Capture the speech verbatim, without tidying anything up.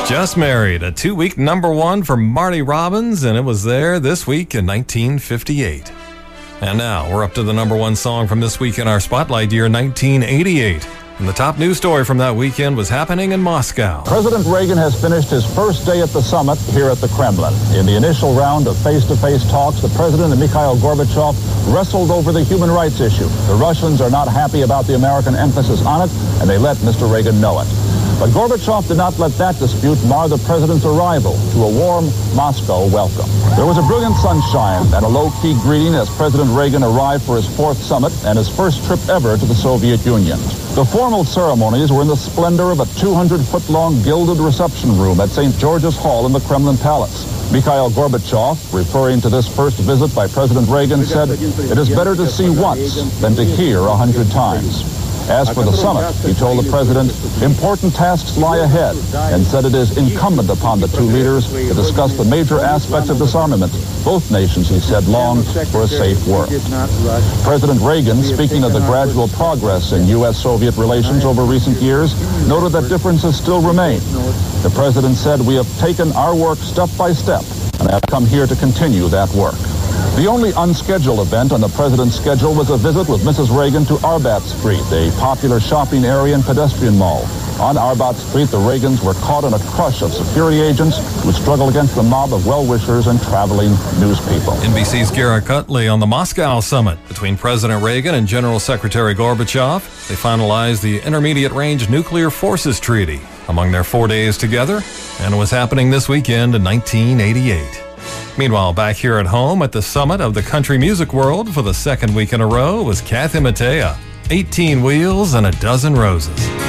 Just Married, a two-week number one for Marty Robbins, and it was there this week in nineteen fifty-eight. And now, we're up to the number one song from this week in our Spotlight year, nineteen eighty-eight. And the top news story from that weekend was happening in Moscow. President Reagan has finished his first day at the summit here at the Kremlin. In the initial round of face-to-face talks, the president and Mikhail Gorbachev wrestled over the human rights issue. The Russians are not happy about the American emphasis on it, and they let Mister Reagan know it. But Gorbachev did not let that dispute mar the president's arrival to a warm Moscow welcome. There was a brilliant sunshine and a low-key greeting as President Reagan arrived for his fourth summit and his first trip ever to the Soviet Union. The formal ceremonies were in the splendor of a two hundred foot long gilded reception room at Saint George's Hall in the Kremlin Palace. Mikhail Gorbachev, referring to this first visit by President Reagan, said, "It is better to see once than to hear a hundred times." As for the summit, he told the president, important tasks lie ahead, and said it is incumbent upon the two leaders to discuss the major aspects of disarmament. Both nations, he said, longed for a safe world. President Reagan, speaking of the gradual progress in U S Soviet relations over recent years, noted that differences still remain. The president said, "We have taken our work step by step, and I have come here to continue that work." The only unscheduled event on the president's schedule was a visit with Missus Reagan to Arbat Street, a popular shopping area and pedestrian mall. On Arbat Street, the Reagans were caught in a crush of security agents who struggled against the mob of well-wishers and traveling news people. N B C's Garrett Cutley on the Moscow summit between President Reagan and General Secretary Gorbachev. They finalized the Intermediate Range Nuclear Forces Treaty among their four days together, and it was happening this weekend in nineteen eighty-eight. Meanwhile, back here at home at the summit of the country music world for the second week in a row was Kathy Mattea, eighteen Wheels and a Dozen Roses.